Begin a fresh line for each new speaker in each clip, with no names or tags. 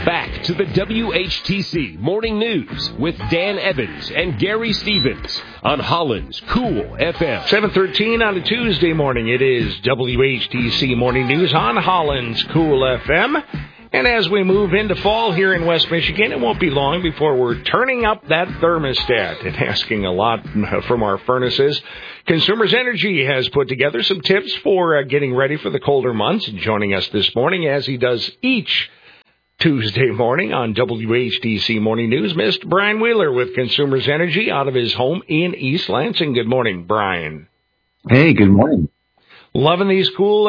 Back to the WHTC Morning News with Dan Evans and Gary Stevens on Holland's Cool FM.
7:13 on a Tuesday morning. It is WHTC Morning News on Holland's Cool FM. And as we move into fall here in West Michigan, it won't be long before we're turning up that thermostat and asking a lot from our furnaces. Consumers Energy has put together some tips for getting ready for the colder months. Joining us this morning, as he does each Tuesday morning on WHTC Morning News, Mr. Brian Wheeler with Consumers Energy out of his home in East Lansing. Good morning, Brian.
Hey, good morning.
Loving these cool,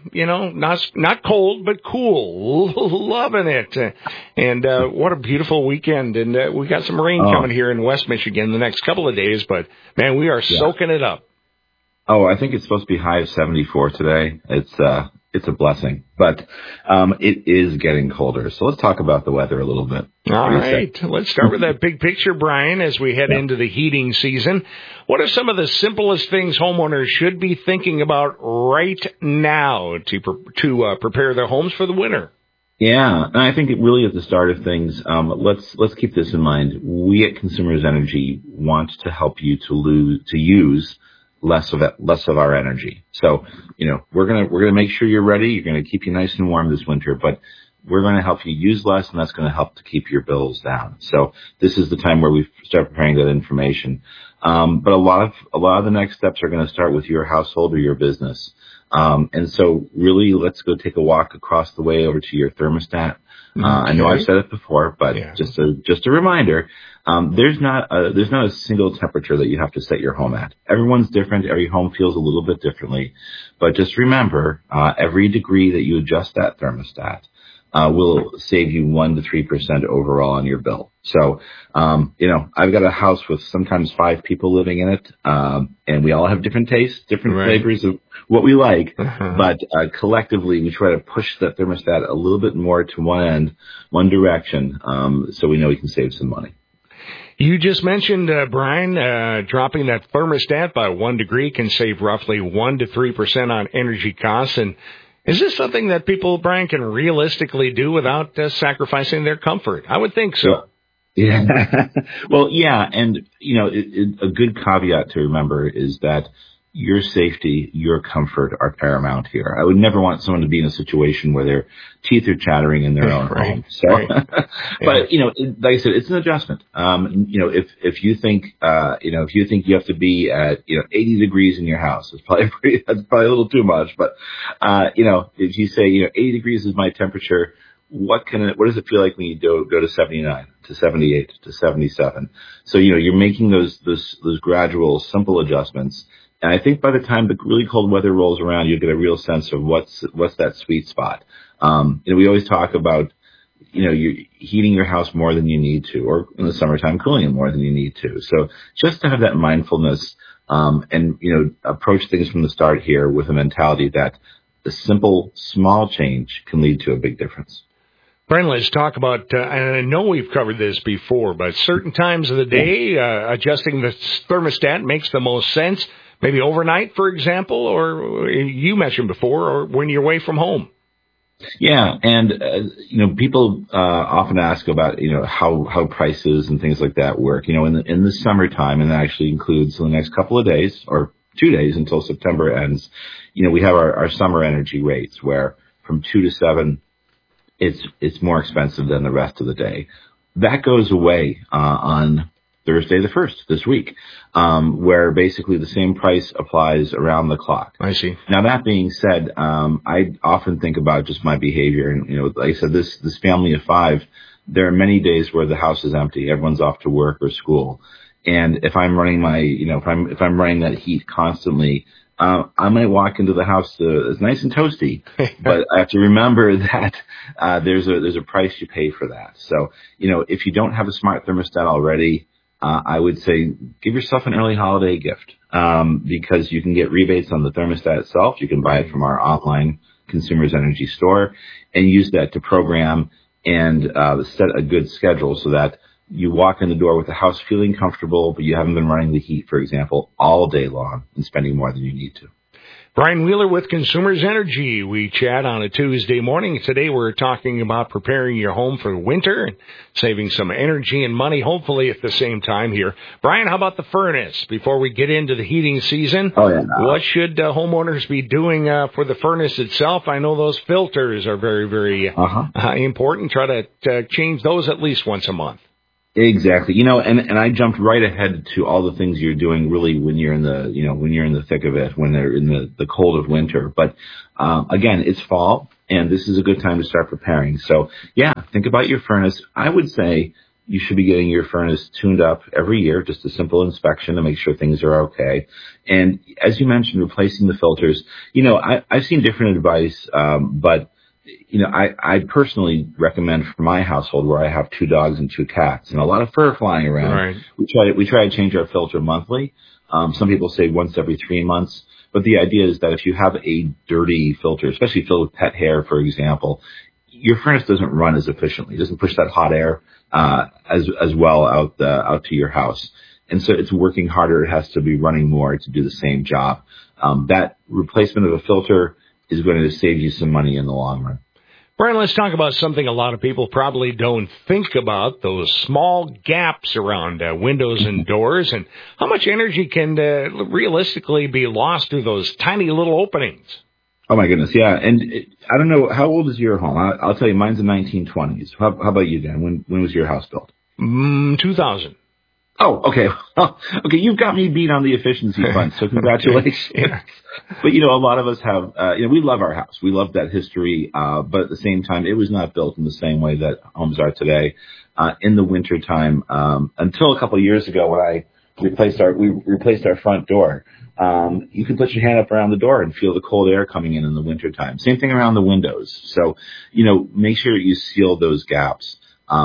not cold, but cool. Loving it. And what a beautiful weekend. And we got some rain coming here in West Michigan the next couple of days, but, man, we are soaking it up.
Oh, I think it's supposed to be high of 74 today. It's a blessing, but it is getting colder. So let's talk about the weather a little bit.
All right. Let's start with that big picture, Brian, as we head into the heating season. What are some of the simplest things homeowners should be thinking about right now to prepare their homes for the winter?
Yeah, and I think it really is the start of things. Let's keep this in mind. We at Consumers Energy want to help you to use less of our energy. So, we're gonna make sure you're ready. You're gonna keep you nice and warm this winter, but we're going to help you use less, and that's going to help to keep your bills down. So this is the time where we start preparing that information. But a lot of the next steps are going to start with your household or your business. And so really, let's go take a walk across the way over to your thermostat. Okay. I know I've said it before, but just a reminder, there's not a single temperature that you have to set your home at. Everyone's different. Every home feels a little bit differently. But just remember, every degree that you adjust that thermostat will save you 1% to 3% overall on your bill. So, I've got a house with sometimes 5 people living in it, and we all have different tastes, different flavors of what we like. But collectively, we try to push that thermostat a little bit more to one direction, so we know we can save some money.
You just mentioned, Brian, dropping that thermostat by 1 degree can save roughly 1% to 3% on energy costs. And is this something that people, Brian, can realistically do without sacrificing their comfort? I would think so.
Yeah. Well, yeah. And, a good caveat to remember is that your safety, your comfort are paramount here. I would never want someone to be in a situation where their teeth are chattering in their own home. So, but, like I said, it's an adjustment. If you think you have to be at, 80 degrees in your house, that's probably a little too much. But, if you say, 80 degrees is my temperature, what does it feel like when you go to 79, to 78, to 77? So, you're making those gradual, simple adjustments. And I think by the time the really cold weather rolls around, you'll get a real sense of what's that sweet spot. We always talk about, you're heating your house more than you need to, or in the summertime, cooling it more than you need to. So just to have that mindfulness, and, approach things from the start here with a mentality that the simple, small change can lead to a big difference.
Brian, let's talk about, and I know we've covered this before, but certain times of the day, adjusting the thermostat makes the most sense. Maybe overnight, for example, or you mentioned before, or when you're away from home. Yeah,
and people often ask about how prices and things like that work. In the summertime, and that actually includes the next couple of days or 2 days until September ends. We have our summer energy rates where from 2 to 7, it's more expensive than the rest of the day. That goes away on Thursday the 1st this week, where basically the same price applies around the clock.
I see.
Now, that being said, I often think about just my behavior. And, like I said, this family of 5, there are many days where the house is empty. Everyone's off to work or school. And if I'm running if I'm running that heat constantly, I might walk into the house it's nice and toasty, but I have to remember that there's a price you pay for that. So, if you don't have a smart thermostat already, I would say give yourself an early holiday gift, because you can get rebates on the thermostat itself. You can buy it from our online Consumers Energy store and use that to program and set a good schedule so that you walk in the door with the house feeling comfortable, but you haven't been running the heat, for example, all day long and spending more than you need to.
Brian Wheeler with Consumers Energy. We chat on a Tuesday morning. Today we're talking about preparing your home for winter and saving some energy and money, hopefully at the same time here. Brian, how about the furnace? Before we get into the heating season, what should homeowners be doing for the furnace itself? I know those filters are very, very important. Try to change those at least once a month.
Exactly. And I jumped right ahead to all the things you're doing really when you're in the thick of it, when they're in the cold of winter. But, again, it's fall and this is a good time to start preparing. So yeah, think about your furnace. I would say you should be getting your furnace tuned up every year, just a simple inspection to make sure things are okay. And as you mentioned, replacing the filters, I've seen different advice, but I personally recommend for my household where I have 2 dogs and 2 cats and a lot of fur flying around.
Right.
We try to change our filter monthly. Some people say once every 3 months, but the idea is that if you have a dirty filter, especially filled with pet hair, for example, your furnace doesn't run as efficiently. It doesn't push that hot air, as well out to your house. And so it's working harder. It has to be running more to do the same job. That replacement of a filter is going to save you some money in the long run.
Brian, let's talk about something a lot of people probably don't think about, those small gaps around windows and doors, and how much energy can realistically be lost through those tiny little openings.
Oh, my goodness, yeah. And I don't know, how old is your home? I'll tell you, mine's the 1920s. How about you, Dan? When was your house built?
2000.
Oh, okay. Okay, you've got me beat on the efficiency front, so congratulations.
Yeah.
But, a lot of us have, we love our house. We love that history, but at the same time, it was not built in the same way that homes are today. In the wintertime, until a couple of years ago when we replaced our front door. You can put your hand up around the door and feel the cold air coming in the wintertime. Same thing around the windows. So, make sure you seal those gaps.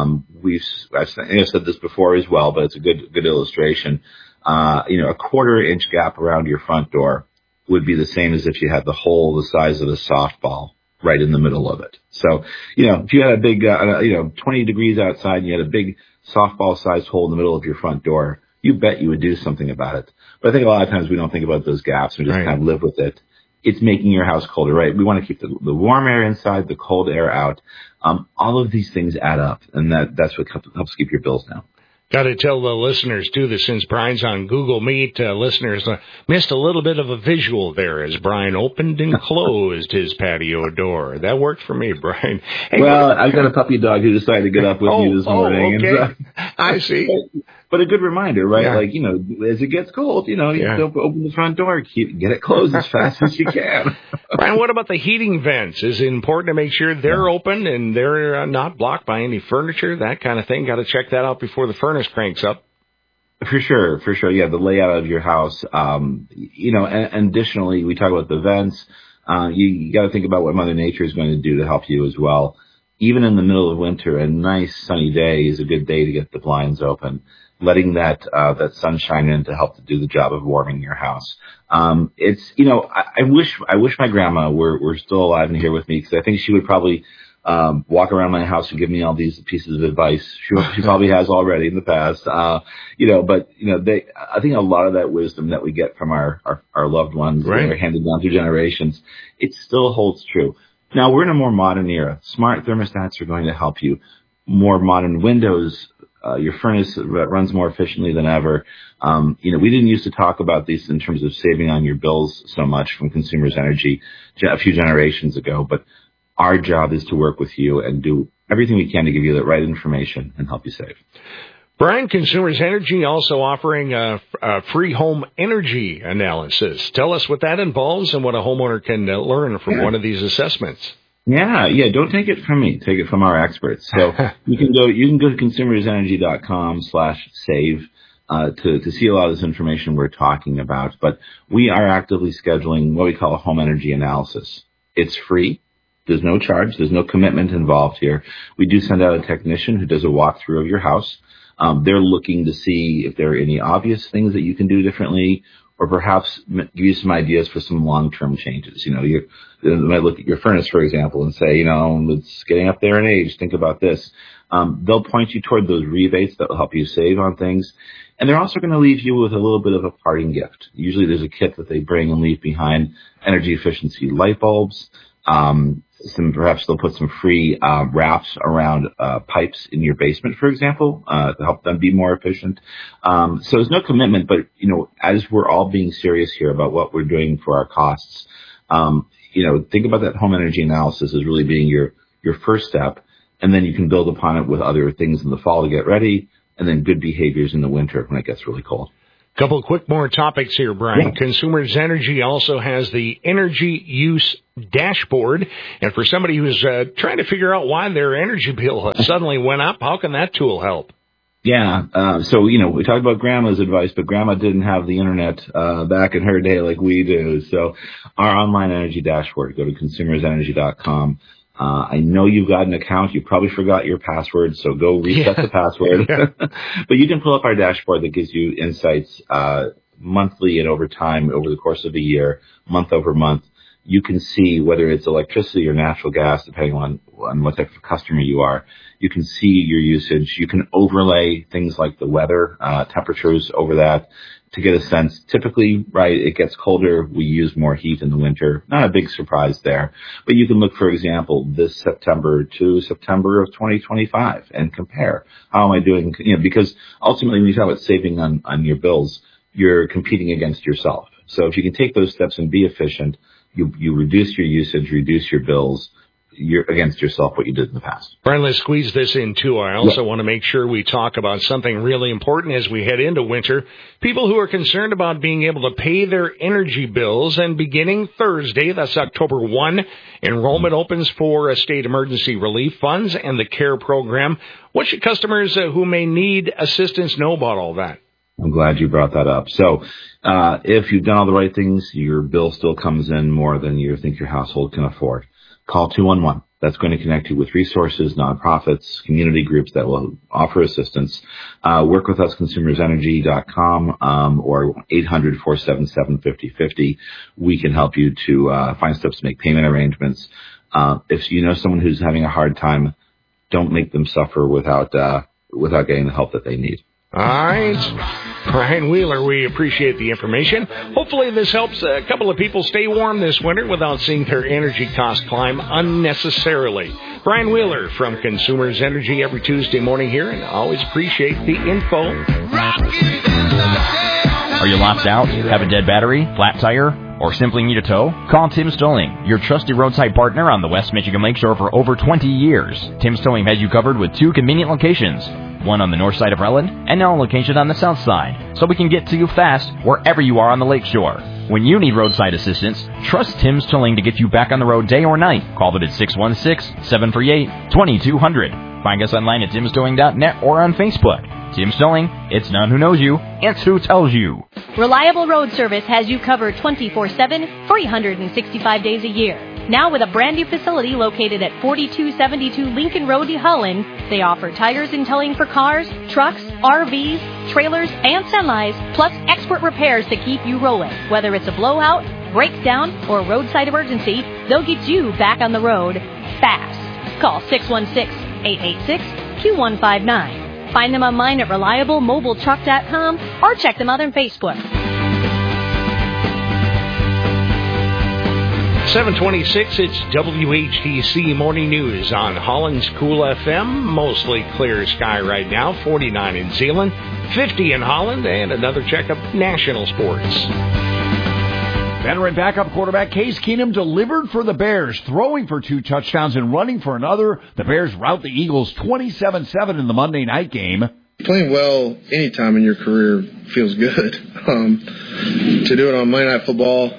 I've said this before as well, but it's a good illustration. A 1/4-inch gap around your front door would be the same as if you had the hole the size of a softball right in the middle of it. So, if you had a big, 20 degrees outside and you had a big softball-sized hole in the middle of your front door, you bet you would do something about it. But I think a lot of times we don't think about those gaps. We just kind of live with it. It's making your house colder, right? We want to keep the warm air inside, the cold air out. All of these things add up, and that's what helps keep your bills down.
Got to tell the listeners, too, that since Brian's on Google Meet, listeners missed a little bit of a visual there as Brian opened and closed his patio door. That worked for me, Brian. Hey,
I've got a puppy dog who decided to get up with me this morning.
Okay. I see.
But a good reminder, right? Yeah. As it gets cold, you have to open the front door, get it closed as fast as you can.
Brian, what about the heating vents? Is it important to make sure they're open and they're not blocked by any furniture, that kind of thing? Got to check that out before the furnace cranks up.
For sure. Yeah, the layout of your house. And additionally, we talk about the vents. You got to think about what Mother Nature is going to do to help you as well. Even in the middle of winter, a nice sunny day is a good day to get the blinds open, letting that sunshine in to help to do the job of warming your house. It's, I wish my grandma were still alive and here with me, because I think she would probably walk around my house and give me all these pieces of advice. She probably has already in the past. I think a lot of that wisdom that we get from our loved ones that are handed down through generations, it still holds true. Now we're in a more modern era. Smart thermostats are going to help you. More modern windows, your furnace runs more efficiently than ever. We didn't used to talk about these in terms of saving on your bills so much from Consumers Energy a few generations ago, but our job is to work with you and do everything we can to give you the right information and help you save.
Brian, Consumers Energy also offering a free home energy analysis. Tell us what that involves and what a homeowner can learn from one of these assessments.
Yeah. Don't take it from me. Take it from our experts. So you can go to consumersenergy.com/save to see a lot of this information we're talking about. But we are actively scheduling what we call a home energy analysis. It's free. There's no charge. There's no commitment involved here. We do send out a technician who does a walkthrough of your house. They're looking to see if there are any obvious things that you can do differently, or perhaps give you some ideas for some long-term changes. You might look at your furnace, for example, and say, it's getting up there in age. Think about this. They'll point you toward those rebates that will help you save on things. And they're also going to leave you with a little bit of a parting gift. Usually there's a kit that they bring and leave behind: energy efficiency light bulbs. Perhaps they'll put some free wraps around pipes in your basement, for example, to help them be more efficient. So there's no commitment, but as we're all being serious here about what we're doing for our costs, think about that home energy analysis as really being your first step, and then you can build upon it with other things in the fall to get ready, and then good behaviors in the winter when it gets really cold.
Couple of quick more topics here, Brian.
Yeah.
Consumers Energy also has the energy use dashboard. And for somebody who's trying to figure out why their energy bill suddenly went up, how can that tool help?
Yeah. So, we talked about Grandma's advice, but Grandma didn't have the internet back in her day like we do. So our online energy dashboard, go to consumersenergy.com. I know you've got an account. You probably forgot your password, so go reset the password. But you can pull up our dashboard that gives you insights monthly and over time, over the course of a year, month over month. You can see whether it's electricity or natural gas, depending on what type of customer you are. You can see your usage. You can overlay things like the weather, temperatures over that to get a sense. Typically, right, it gets colder. We use more heat in the winter. Not a big surprise there. But you can look, for example, this September to September of 2025 and compare. How am I doing? Because ultimately when you talk about saving on your bills, you're competing against yourself. So if you can take those steps and be efficient, you reduce your usage, reduce your bills, you're against yourself what you did in the past.
Brian, let's squeeze this in, too. I also want to make sure we talk about something really important as we head into winter. People who are concerned about being able to pay their energy bills, and beginning Thursday, that's October 1, enrollment opens for state emergency relief funds and the CARE program. What should customers who may need assistance know about all that?
I'm glad you brought that up. So if you've done all the right things, your bill still comes in more than you think your household can afford. Call 211. That's going to connect you with resources, nonprofits, community groups that will offer assistance. Work with us, consumersenergy.com, or 800-477-5050. We can help you to find steps to make payment arrangements. If you know someone who's having a hard time, don't make them suffer without getting the help that they need.
All right. Brian Wheeler, we appreciate the information. Hopefully this helps a couple of people stay warm this winter without seeing their energy costs climb unnecessarily. Brian Wheeler from Consumers Energy every Tuesday morning here, and always appreciate the info.
Are you locked out? Have a dead battery? Flat tire? Or simply need a tow? Call Tim's Towing, your trusted roadside partner on the West Michigan Lakeshore for over 20 years. Tim's Towing has you covered with 2 convenient locations, one on the north side of Rutland and now a location on the south side, so we can get to you fast wherever you are on the lakeshore. When you need roadside assistance, trust Tim's Towing to get you back on the road day or night. Call them at 616-738-2200. Find us online at timstowing.net or on Facebook. Tim's Towing, it's not who knows you, it's who tells you.
Reliable Road Service has you covered 24/7, 365 days a year. Now with a brand new facility located at 4272 Lincoln Road, Holland, they offer tires and towing for cars, trucks, RVs, trailers, and semis, plus expert repairs to keep you rolling. Whether it's a blowout, breakdown, or roadside emergency, they'll get you back on the road fast. Call 616-886-2159. Find them online at reliablemobiletruck.com or check them out on Facebook.
726, it's WHTC Morning News on Holland's Cool FM. Mostly clear sky right now, 49 in Zeeland, 50 in Holland, and another check of national sports.
Veteran backup quarterback Case Keenum delivered for the Bears, throwing for 2 touchdowns and running for another. The Bears rout the Eagles 27-7 in the Monday night game.
Playing well anytime in your career feels good. To do it on Monday Night Football,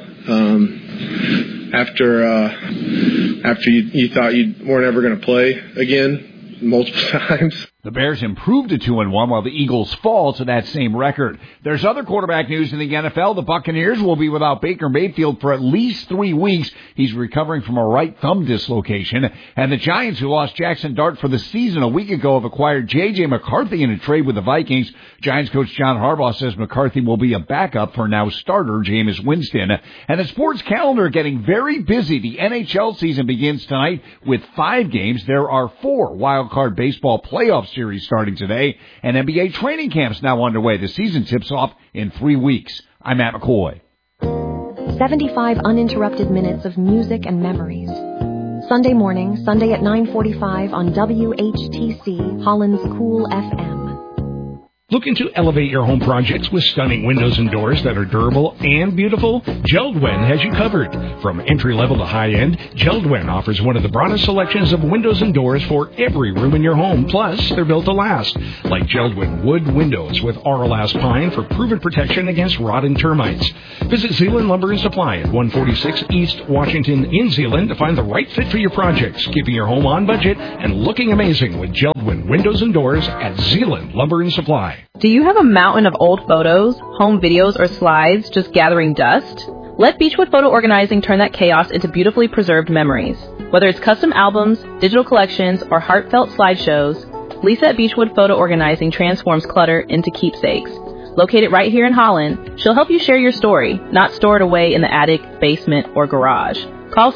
after you thought you weren't ever going to play again multiple times.
The Bears improved to 2-1 while the Eagles fall to that same record. There's other quarterback news in the NFL. The Buccaneers will be without Baker Mayfield for at least 3 weeks. He's recovering from a right thumb dislocation. And the Giants, who lost Jackson Dart for the season a week ago, have acquired J.J. McCarthy in a trade with the Vikings. Giants coach John Harbaugh says McCarthy will be a backup for now starter Jameis Winston. And the sports calendar getting very busy. The NHL season begins tonight with 5 games. There are 4 wild-card baseball playoff series starting today, and NBA training camps now underway. The season tips off in 3 weeks. I'm Matt McCoy.
75 uninterrupted minutes of music and memories. Sunday morning, Sunday at 9:45 on WHTC, Holland's Cool FM.
Looking to elevate your home projects with stunning windows and doors that are durable and beautiful? JELD-WEN has you covered. From entry-level to high-end, JELD-WEN offers one of the broadest selections of windows and doors for every room in your home. Plus, they're built to last. Like JELD-WEN wood windows with Auralast pine for proven protection against rot and termites. Visit Zeeland Lumber and Supply at 146 East Washington in Zeeland to find the right fit for your projects, keeping your home on budget and looking amazing with JELD-WEN windows and doors at Zeeland Lumber and Supply.
Do you have a mountain of old photos, home videos, or slides just gathering dust? Let Beechwood Photo Organizing turn that chaos into beautifully preserved memories. Whether it's custom albums, digital collections, or heartfelt slideshows, Lisa at Beechwood Photo Organizing transforms clutter into keepsakes. Located right here in Holland, she'll help you share your story, not store it away in the attic, basement, or garage. Call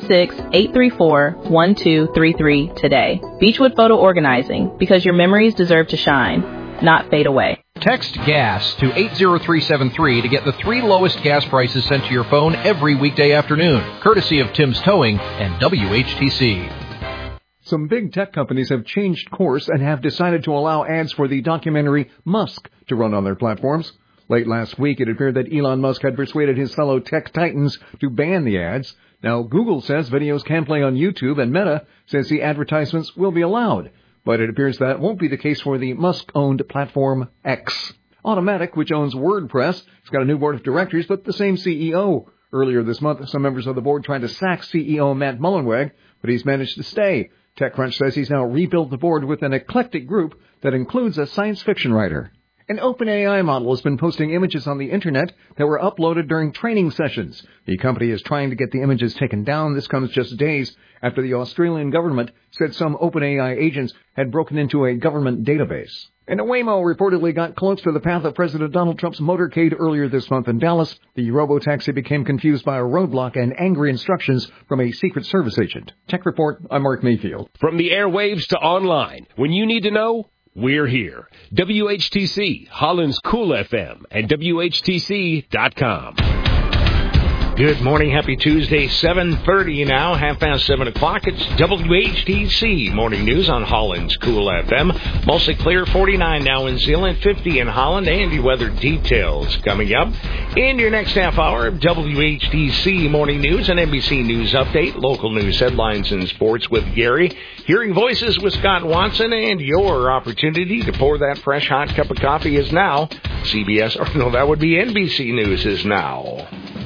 616-834-1233 today. Beechwood Photo Organizing, because your memories deserve to shine, not fade away.
Text GAS to 80373 to get the 3 lowest gas prices sent to your phone every weekday afternoon, courtesy of Tim's Towing and WHTC.
Some big tech companies have changed course and have decided to allow ads for the documentary Musk to run on their platforms. Late last week, it appeared that Elon Musk had persuaded his fellow tech titans to ban the ads. Now, Google says videos can play on YouTube, and Meta says the advertisements will be allowed. But it appears that won't be the case for the Musk-owned platform X. Automatic, which owns WordPress, has got a new board of directors, but the same CEO. Earlier this month, some members of the board tried to sack CEO Matt Mullenweg, but he's managed to stay. TechCrunch says he's now rebuilt the board with an eclectic group that includes a science fiction writer. An OpenAI model has been posting images on the internet that were uploaded during training sessions. The company is trying to get the images taken down. This comes just days after the Australian government said some OpenAI agents had broken into a government database. And a Waymo reportedly got close to the path of President Donald Trump's motorcade earlier this month in Dallas. The robotaxi became confused by a roadblock and angry instructions from a Secret Service agent. Tech Report, I'm Mark Mayfield.
From the airwaves to online, when you need to know, we're here. WHTC, Holland's Cool FM, and WHTC.com.
Good morning. Happy Tuesday, 7:30 now, 7:30 o'clock. It's WHTC Morning News on Holland's Cool FM. Mostly clear, 49 now in Zeeland, 50 in Holland, and the weather details coming up. In your next half hour of WHTC Morning News and NBC News Update, local news headlines and sports with Gary, hearing voices with Scott Watson, and your opportunity to pour that fresh hot cup of coffee is now. that would be NBC News is now.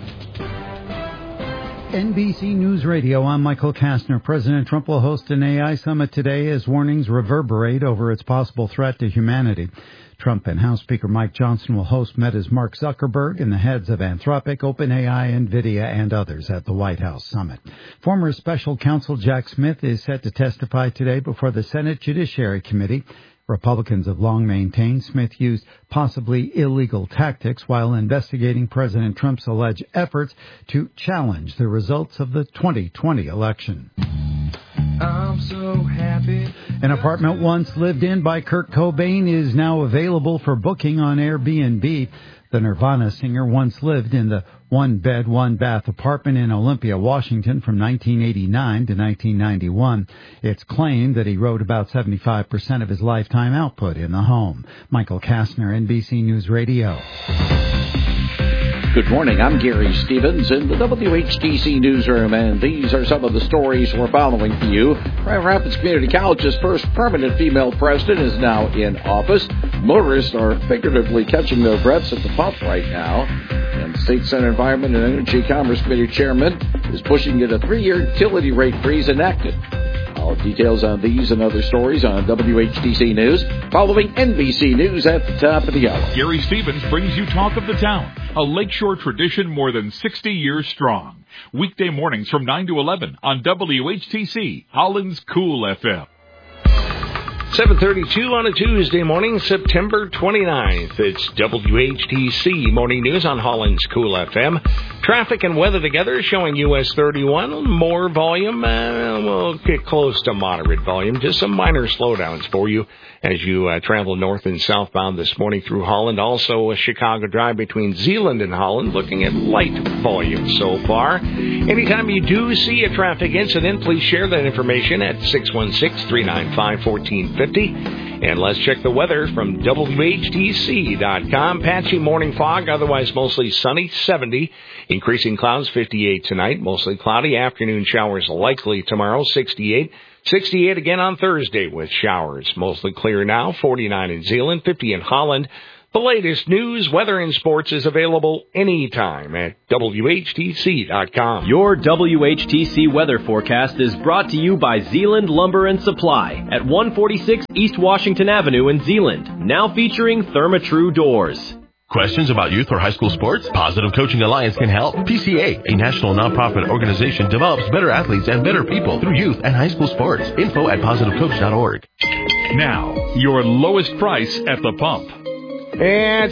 NBC News Radio, I'm Michael Kastner. President Trump will host an AI summit today as warnings reverberate over its possible threat to humanity. Trump and House Speaker Mike Johnson will host Meta's Mark Zuckerberg and the heads of Anthropic, OpenAI, NVIDIA, and others at the White House summit. Former Special Counsel Jack Smith is set to testify today before the Senate Judiciary Committee. Republicans have long maintained Smith used possibly illegal tactics while investigating President Trump's alleged efforts to challenge the results of the 2020 election. I'm so happy. An apartment once lived in by Kurt Cobain is now available for booking on Airbnb. The Nirvana singer once lived in the one-bed, one-bath apartment in Olympia, Washington from 1989 to 1991. It's claimed that he wrote about 75% of his lifetime output in the home. Michael Kastner, NBC News Radio.
Good morning, I'm Gary Stevens in the WHTC newsroom, and these are some of the stories we're following for you. Grand Rapids Community College's first permanent female president is now in office. Motorists are figuratively catching their breaths at the pump right now. And State Senate Environment and Energy Commerce Committee Chairman is pushing to get a 3-year utility rate freeze enacted. Cal. Details on these and other stories on WHTC News, following NBC News at the top of the hour.
Gary Stevens brings you Talk of the Town, a Lakeshore tradition more than 60 years strong. Weekday mornings from 9 to 11 on WHTC, Holland's Cool FM.
7:32 on a Tuesday morning, September 29th. It's WHTC Morning News on Holland's Cool FM. Traffic and weather together showing US 31. More volume, we'll get close to moderate volume. Just some minor slowdowns for you as you travel north and southbound this morning through Holland. Also a Chicago drive between Zeeland and Holland, looking at light volume so far. Anytime you do see a traffic incident, please share that information at 616-395-1450. And let's check the weather from WHTC.com. Patchy morning fog, otherwise mostly sunny, 70. Increasing clouds, 58 tonight. Mostly cloudy. Afternoon showers likely tomorrow, 68. 68 again on Thursday with showers. Mostly clear now, 49 in Zeeland, 50 in Holland. The latest news, weather, and sports is available anytime at WHTC.com.
Your WHTC weather forecast is brought to you by Zeeland Lumber and Supply at 146 East Washington Avenue in Zeeland. Now featuring Therma-Tru doors.
Questions about youth or high school sports? Positive Coaching Alliance can help. PCA, a national nonprofit organization, develops better athletes and better people through youth and high school sports. Info at positivecoach.org.
Now, your lowest price at the pump.
At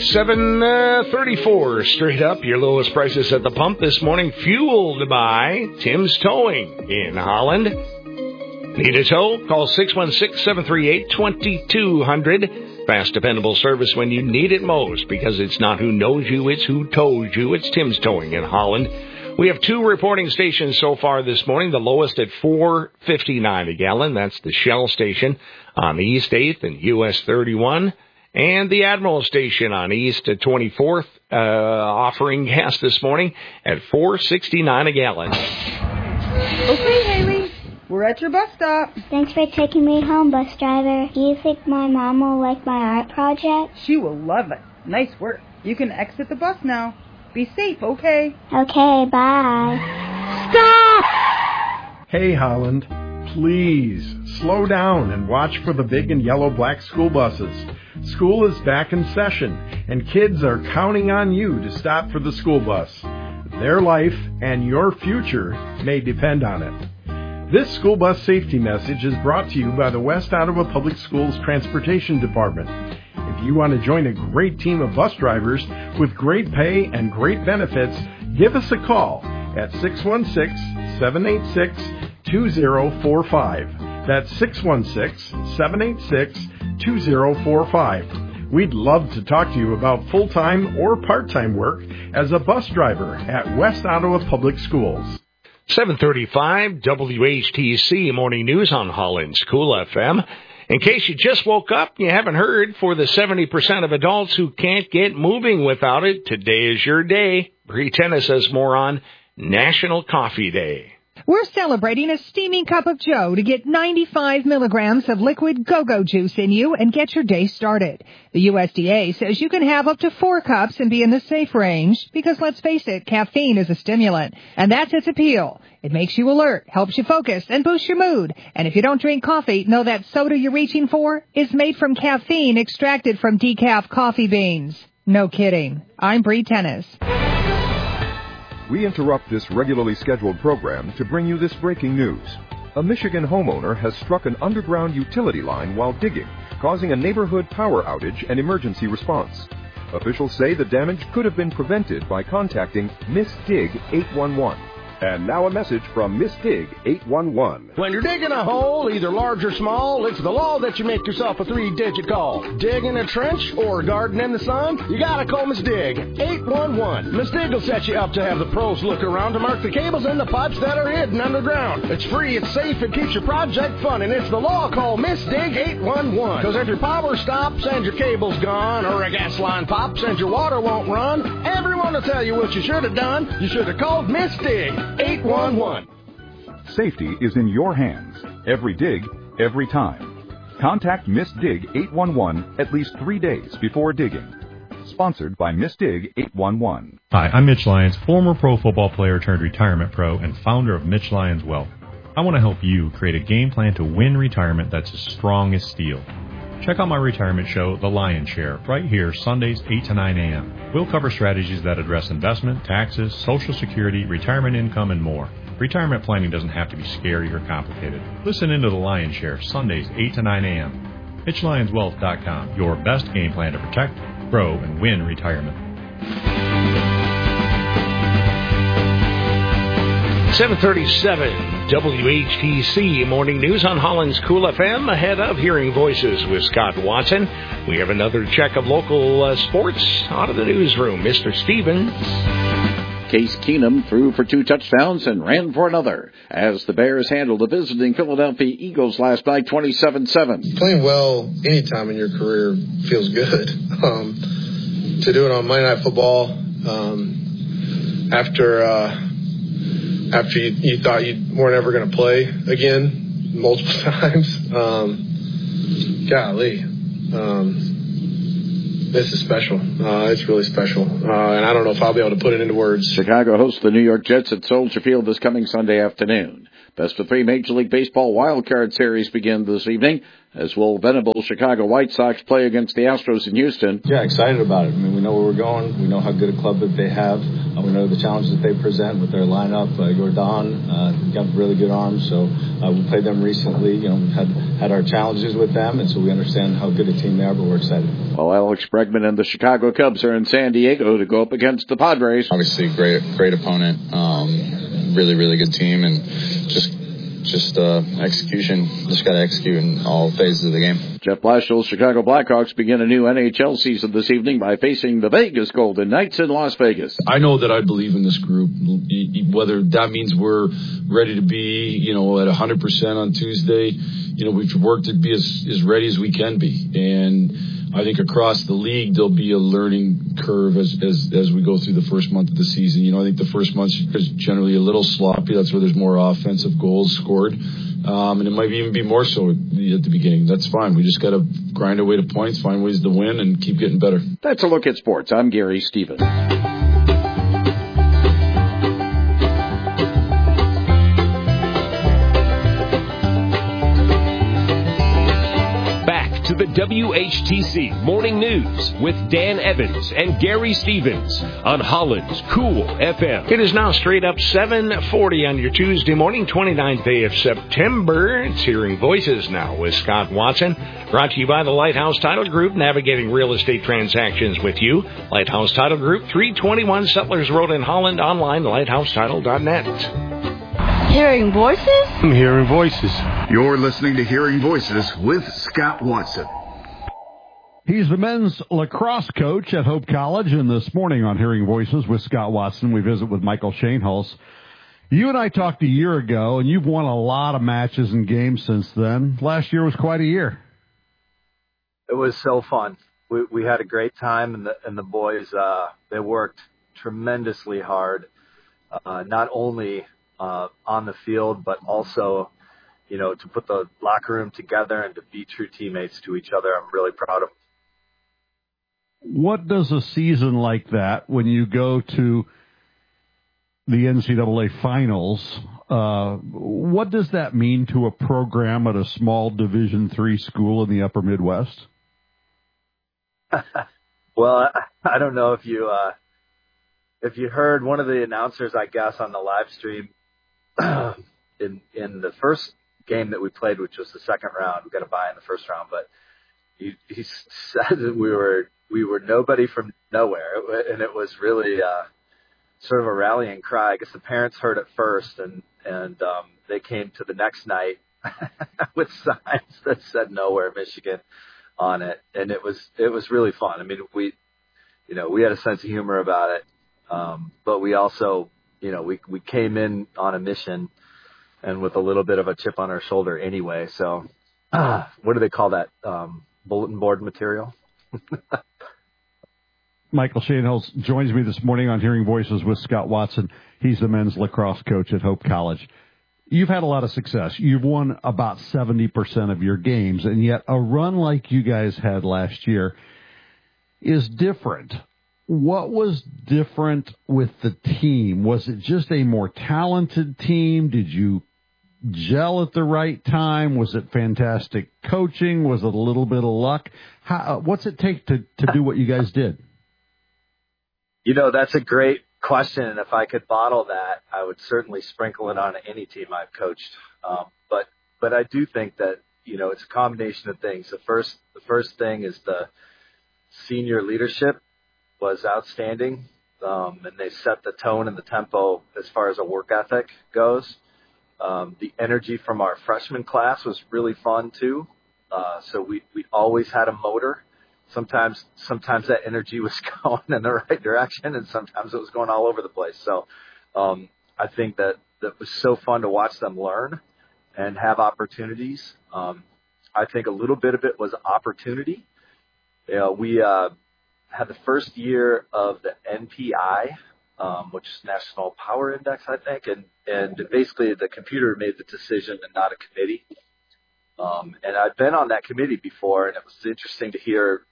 7:34, straight up, your lowest prices at the pump this morning, fueled by Tim's Towing in Holland. Need a tow? Call 616-738-2200. Fast, dependable service when you need it most, because it's not who knows you, it's who tows you. It's Tim's Towing in Holland. We have 2 reporting stations so far this morning, the lowest at $4.59 a gallon. That's the Shell station on the East 8th and US 31. And the Admiral station on East 24th, offering gas this morning at $4.69 a gallon.
Okay, Haley, we're at your bus stop.
Thanks for taking me home, bus driver. Do you think my mom will like my art project?
She will love it. Nice work. You can exit the bus now. Be safe, okay?
Okay, bye.
Stop!
Hey, Holland, please slow down and watch for the big and yellow black school buses. School is back in session, and kids are counting on you to stop for the school bus. Their life and your future may depend on it. This school bus safety message is brought to you by the West Ottawa Public Schools Transportation Department. If you want to join a great team of bus drivers with great pay and great benefits, give us a call at 616-786-2045. That's 616-786-2045. We'd love to talk to you about full-time or part-time work as a bus driver at West Ottawa Public Schools.
7:35 WHTC Morning News on Holland's Cool FM. In case you just woke up, you haven't heard, for the 70% of adults who can't get moving without it, today is your day. Bree Tennis has more on National Coffee Day.
We're celebrating a steaming cup of joe to get 95 milligrams of liquid go-go juice in you and get your day started. The USDA says you can have up to 4 cups and be in the safe range because, let's face it, caffeine is a stimulant, and that's its appeal. It makes you alert, helps you focus, and boosts your mood. And if you don't drink coffee, know that soda you're reaching for is made from caffeine extracted from decaf coffee beans. No kidding. I'm Bree Tennis.
We interrupt this regularly scheduled program to bring you this breaking news. A Michigan homeowner has struck an underground utility line while digging, causing a neighborhood power outage and emergency response. Officials say the damage could have been prevented by contacting Miss Dig 811. And now a message from Miss Dig 811.
When you're digging a hole, either large or small, it's the law that you make yourself a 3-digit call. Digging a trench or garden in the sun, you gotta call Miss Dig 811. Miss Dig will set you up to have the pros look around to mark the cables and the pipes that are hidden underground. It's free, it's safe, it keeps your project fun, and it's the law. Call Miss Dig 811. Because if your power stops and your cable's gone, or a gas line pops and your water won't run, everyone will tell you what you should have done. You should have called Miss Dig 811.
Safety is in your hands. Every dig, every time. Contact Miss Dig 811 at least 3 days before digging. Sponsored by Miss Dig 811.
Hi, I'm Mitch Lyons, former pro football player turned retirement pro and founder of Mitch Lyons Wealth.
I want to help you create a game plan to win retirement that's as strong as steel. Check out my retirement show, The Lion's Share, right here, Sundays 8 to 9 a.m. We'll cover strategies that address investment, taxes, Social Security, retirement income, and more. Retirement planning doesn't have to be scary or complicated. Listen into The Lion's Share, Sundays 8 to 9 a.m. MitchLionsWealth.com, your best game plan to protect, grow, and win retirement.
737 WHTC Morning News on Holland's Cool FM. Ahead of Hearing Voices with Scott Watson. We have another check of local sports out of the newsroom. Mr. Stevens.
Case Keenum threw for 2 touchdowns and ran for another as the Bears handled the visiting Philadelphia Eagles last night 27-7.
Playing well anytime in your career feels good. To do it on Monday Night Football after you thought you weren't ever going to play again multiple times, golly. This is special. It's really special. And I don't know if I'll be able to put it into words.
Chicago hosts the New York Jets at Soldier Field this coming Sunday afternoon. Best of 3 Major League Baseball wildcard series begin this evening, as will venerable Chicago White Sox play against the Astros in Houston.
Yeah, excited about it. I mean, we know where we're going. We know how good a club that they have. We know the challenges that they present with their lineup. Jordan, got really good arms, so we played them recently. You know, we've had our challenges with them, and so we understand how good a team they are, but we're excited.
Well, Alex Bregman and the Chicago Cubs are in San Diego to go up against the Padres.
Obviously, great opponent. Really good team, and just execution. Just got to execute in all phases of the game.
Jeff Blashiell's Chicago Blackhawks begin a new NHL season this evening by facing the Vegas Golden Knights in Las Vegas.
I know that I believe in this group, whether that means we're ready to be, at 100% on Tuesday. We've worked to be as ready as we can be. And I think across the league, there'll be a learning curve as we go through the first month of the season. I think the first month is generally a little sloppy. That's where there's more offensive goals scored. And it might even be more so at the beginning. That's fine. We just got to grind our way to points, find ways to win, and keep getting better.
That's a look at sports. I'm Gary Stevens.
To the WHTC Morning News with Dan Evans and Gary Stevens on Holland's Cool FM.
It is now straight up 7:40 on your Tuesday morning, 29th day of September. It's Hearing Voices now with Scott Watson. Brought to you by the Lighthouse Title Group, navigating real estate transactions with you. Lighthouse Title Group, 321 Settlers Road in Holland, online, lighthousetitle.net.
Hearing Voices?
I'm Hearing Voices.
You're listening to Hearing Voices with Scott Watson.
He's the men's lacrosse coach at Hope College, and this morning on Hearing Voices with Scott Watson, we visit with Michael Schoenholz. You and I talked a year ago, and you've won a lot of matches and games since then. Last year was quite a year.
It was so fun. We had a great time, and the boys, they worked tremendously hard, not only on the field, but also, to put the locker room together and to be true teammates to each other. I'm really proud of them.
What does a season like that, when you go to the NCAA finals, what does that mean to a program at a small Division III school in the upper Midwest?
Well, I don't know if you heard one of the announcers, I guess, on the live stream, in the first game that we played, which was the second round. We got a bye in the first round, but he said that we were nobody from nowhere, and it was really sort of a rallying cry. I guess the parents heard it first, and they came to the next night with signs that said "Nowhere, Michigan" on it, and it was really fun. I mean, we had a sense of humor about it, but we also, we came in on a mission and with a little bit of a chip on our shoulder anyway. So, what do they call that? Bulletin board material.
Michael Schoenholz joins me this morning on Hearing Voices with Scott Watson. He's the men's lacrosse coach at Hope College. You've had a lot of success. You've won about 70% of your games, and yet a run like you guys had last year is different. What was different with the team? Was it just a more talented team? Did you
gel at the right time? Was it fantastic coaching? Was it a little bit of luck? What's it take to do what you guys did?
That's a great question. And if I could bottle that, I would certainly sprinkle it on any team I've coached. But I do think that, it's a combination of things. The first thing is the senior leadership was outstanding. And they set the tone and the tempo as far as a work ethic goes. The energy from our freshman class was really fun too. So we always had a motor. Sometimes that energy was going in the right direction, and sometimes it was going all over the place. So I think that was so fun to watch them learn and have opportunities. I think a little bit of it was opportunity. We had the first year of the NPI, which is National Power Index, I think, and basically the computer made the decision and not a committee. And I'd been on that committee before, and it was interesting to hear,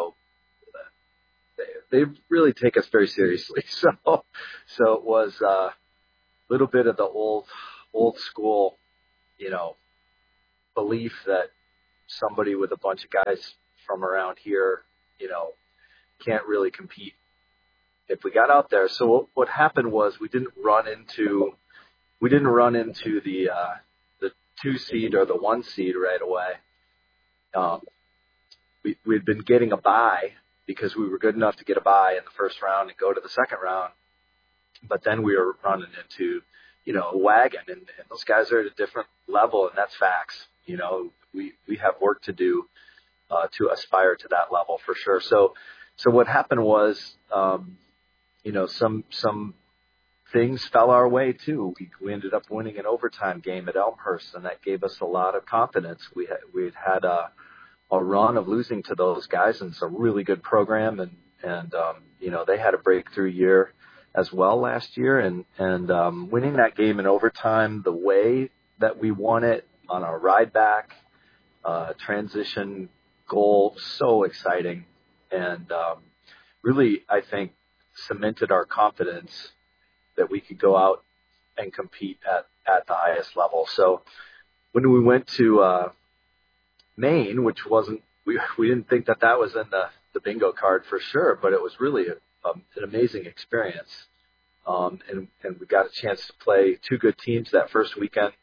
they really take us very seriously. So it was a little bit of the old school, belief that somebody with a bunch of guys from around here, can't really compete if we got out there. So what happened was we didn't run into the 2 seed or the 1 seed right away. We'd been getting a bye because we were good enough to get a bye in the first round and go to the second round. But then we were running into, a wagon, and those guys are at a different level, and that's facts. We have work to do to aspire to that level for sure. So what happened was, some things fell our way too. We ended up winning an overtime game at Elmhurst, and that gave us a lot of confidence. We'd had a run of losing to those guys, and it's a really good program, and they had a breakthrough year as well last year, and winning that game in overtime the way that we won it on our ride back, transition goal, so exciting, and really, I think, cemented our confidence that we could go out and compete at the highest level. So when we went to Maine, which wasn't, we didn't think that was in the bingo card for sure, but it was really an amazing experience. And we got a chance to play 2 good teams that first weekend.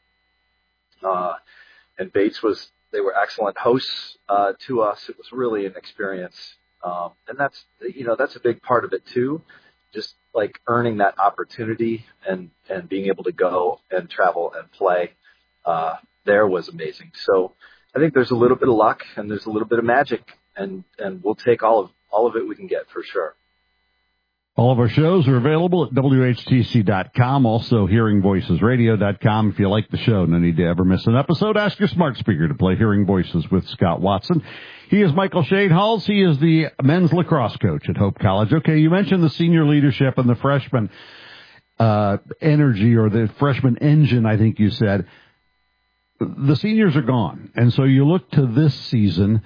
And Bates they were excellent hosts to us. It was really an experience. And that's a big part of it too. Just like earning that opportunity and being able to go and travel and play there was amazing. So I think there's a little bit of luck and there's a little bit of magic, and we'll take all of it we can get for sure.
All of our shows are available at WHTC.com, also HearingVoicesRadio.com. If you like the show, no need to ever miss an episode, ask your smart speaker to play Hearing Voices with Scott Watson. He is Michael Shade-Halls. He is the men's lacrosse coach at Hope College. Okay, you mentioned the senior leadership and the freshman energy, or the freshman engine, I think you said. The seniors are gone, and so you look to this season,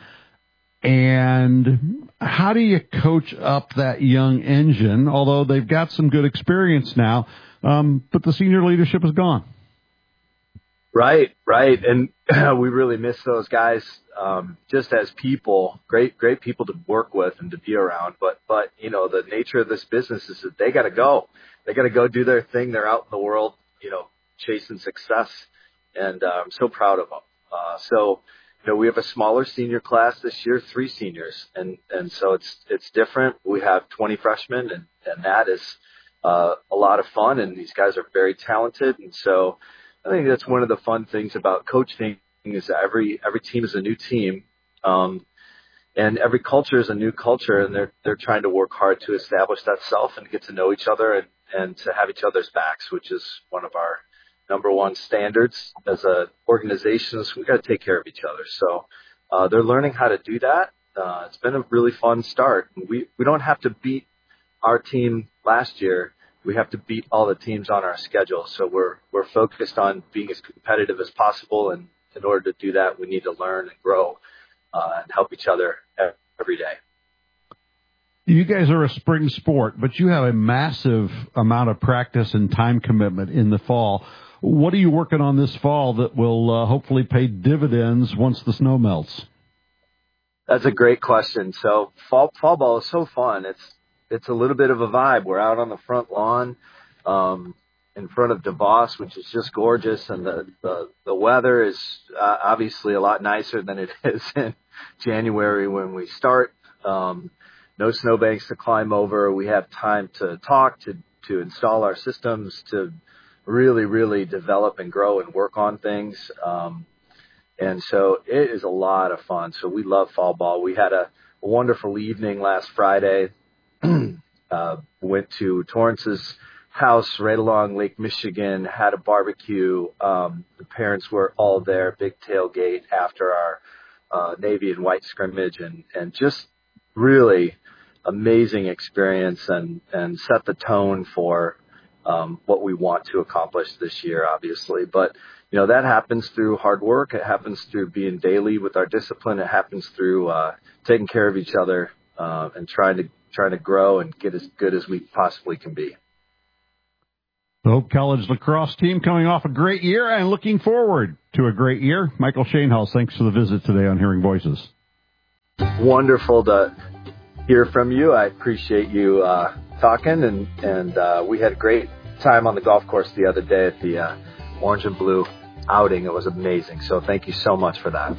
and how do you coach up that young engine, although they've got some good experience now, but the senior leadership is gone?
Right. And we really miss those guys just as people, great people to work with and to be around. But the nature of this business is that they got to go. They got to go do their thing. They're out in the world, chasing success. And I'm so proud of them. So we have a smaller senior class this year, 3 seniors. And so it's different. We have 20 freshmen, and that is a lot of fun. And these guys are very talented. And so I think that's one of the fun things about coaching is that every team is a new team. And every culture is a new culture, and they're trying to work hard to establish that self and get to know each other and to have each other's backs, which is one of our number one standards as a organization. So we got to take care of each other. So they're learning how to do that. It's been a really fun start. We don't have to beat our team last year. We have to beat all the teams on our schedule. So we're focused on being as competitive as possible. And in order to do that, we need to learn and grow and help each other every day.
You guys are a spring sport, but you have a massive amount of practice and time commitment in the fall. What are you working on this fall that will hopefully pay dividends once the snow melts?
That's a great question. So fall ball is so fun. It's a little bit of a vibe. We're out on the front lawn in front of DeVos, which is just gorgeous, and the weather is obviously a lot nicer than it is in January when we start. No snowbanks to climb over. We have time to talk, to install our systems, to really, really develop and grow and work on things. And so it is a lot of fun. So we love fall ball. We had a wonderful evening last Friday. Went to Torrance's house right along Lake Michigan, had a barbecue. The parents were all there, big tailgate after our Navy and White scrimmage, and just really amazing experience and set the tone for what we want to accomplish this year, obviously. But that happens through hard work. It happens through being daily with our discipline. It happens through taking care of each other and trying to grow and get as good as we possibly can be.
The Hope College lacrosse team coming off a great year and looking forward to a great year. Michael Schoenhaus, thanks for the visit today on Hearing Voices.
Wonderful to hear from you. I appreciate you talking, and we had a great time on the golf course the other day at the Orange and Blue outing. It was amazing. So thank you so much for that.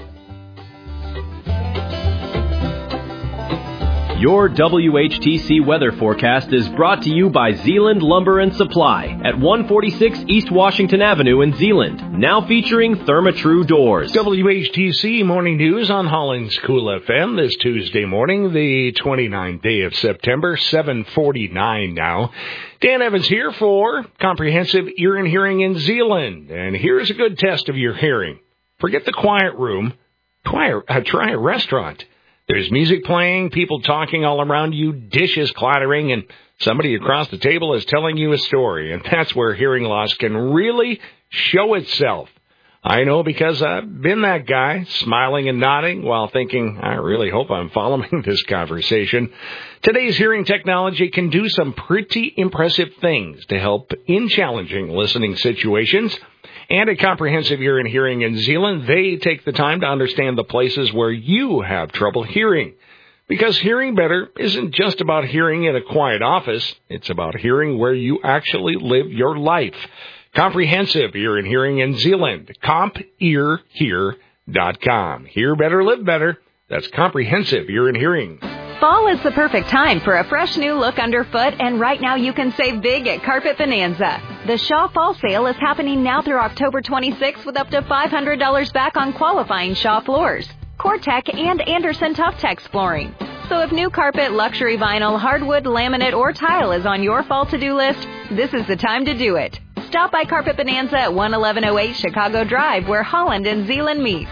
Your WHTC weather forecast is brought to you by Zeeland Lumber and Supply at 146 East Washington Avenue in Zeeland, now featuring Therma-Tru doors.
WHTC Morning News on Holland's Cool FM this Tuesday morning, the 29th day of September, 7:49 now. Dan Evans here for Comprehensive Ear and Hearing in Zeeland. And here's a good test of your hearing. Forget the quiet room. Try a restaurant. There's music playing, people talking all around you, dishes clattering, and somebody across the table is telling you a story. And that's where hearing loss can really show itself. I know because I've been that guy, smiling and nodding while thinking, I really hope I'm following this conversation. Today's hearing technology can do some pretty impressive things to help in challenging listening situations. And at Comprehensive Ear and Hearing in Zeeland, they take the time to understand the places where you have trouble hearing. Because hearing better isn't just about hearing in a quiet office. It's about hearing where you actually live your life. Comprehensive Ear and Hearing in Zeeland. CompEarHear.com. Hear better, live better. That's Comprehensive Ear and Hearing.
Fall is the perfect time for a fresh new look underfoot, and right now you can save big at Carpet Bonanza. The Shaw Fall Sale is happening now through October 26th with up to $500 back on qualifying Shaw floors, Core-Tech, and Anderson Tough-Tex flooring. So if new carpet, luxury vinyl, hardwood, laminate, or tile is on your fall to-do list, this is the time to do it. Stop by Carpet Bonanza at 11108 Chicago Drive, where Holland and Zeeland meet.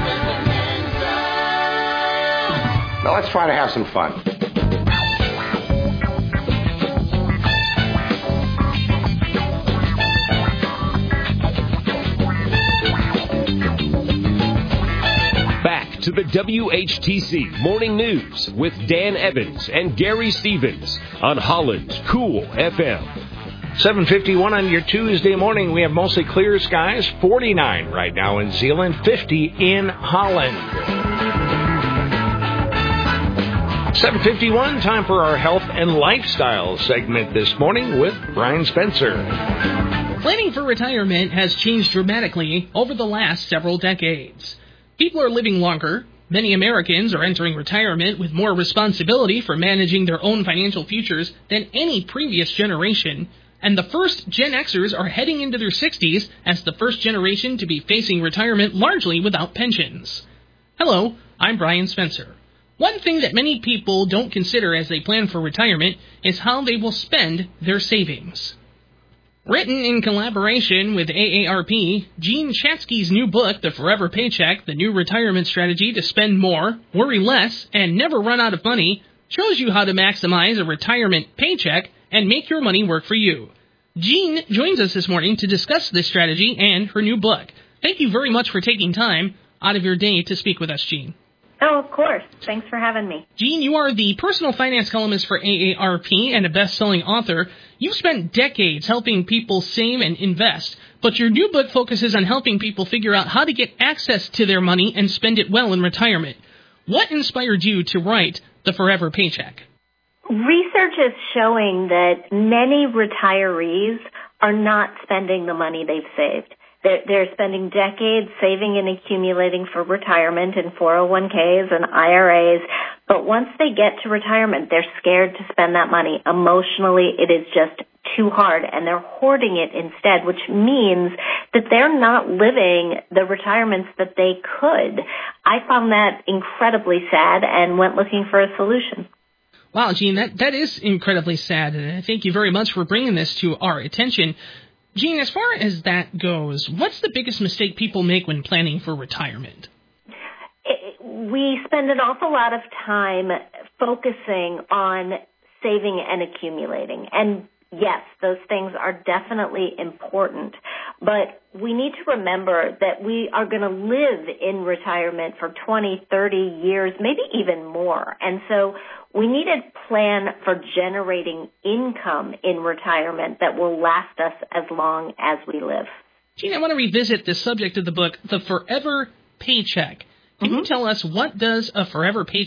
Now let's try to have some fun.
Back to the WHTC Morning News with Dan Evans and Gary Stevens on Holland's Cool FM.
7:51 on your Tuesday morning. We have mostly clear skies, 49 right now in Zeeland, 50 in Holland. 7:51, time for our health and lifestyle segment this morning with Brian Spencer.
Planning for retirement has changed dramatically over the last several decades. People are living longer. Many Americans are entering retirement with more responsibility for managing their own financial futures than any previous generation. And the first Gen Xers are heading into their 60s as the first generation to be facing retirement largely without pensions. Hello, I'm Brian Spencer. One thing that many people don't consider as they plan for retirement is how they will spend their savings. Written in collaboration with AARP, Gene Chatsky's new book, The Forever Paycheck, The New Retirement Strategy to Spend More, Worry Less, and Never Run Out of Money, shows you how to maximize a retirement paycheck and make your money work for you. Jean joins us this morning to discuss this strategy and her new book. Thank you very much for taking time out of your day to speak with us, Jean.
Oh, of course. Thanks for having me.
Jean, you are the personal finance columnist for AARP and a best-selling author. You've spent decades helping people save and invest. But your new book focuses on helping people figure out how to get access to their money and spend it well in retirement. What inspired you to write The Forever Paycheck?
Research is showing that many retirees are not spending the money they've saved. They're spending decades saving and accumulating for retirement in 401ks and IRAs, but once they get to retirement, they're scared to spend that money. Emotionally, it is just too hard, and they're hoarding it instead, which means that they're not living the retirements that they could. I found that incredibly sad and went looking for a solution.
Wow, Jean, that is incredibly sad, and I thank you very much for bringing this to our attention. Jean, as far as that goes, what's the biggest mistake people make when planning for retirement?
We spend an awful lot of time focusing on saving and accumulating. And yes, those things are definitely important. But we need to remember that we are going to live in retirement for 20, 30 years, maybe even more. And so we need a plan for generating income in retirement that will last us as long as we live.
Jean, I want to revisit the subject of the book, The Forever Paycheck. Can you tell us, what does a forever paycheck